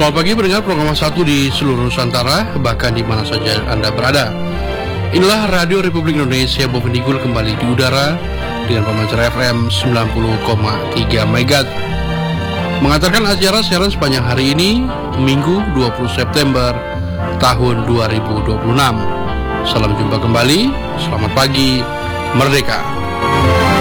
Selamat pagi pendengar program 1 di seluruh Nusantara, bahkan di mana saja Anda berada. Inilah Radio Republik Indonesia Bovendigul kembali di udara dengan pemancar FM 90,3 MHz. Mengantarkan acara siaran sepanjang hari ini, Minggu 20 September tahun 2026. Salam jumpa kembali, selamat pagi, merdeka.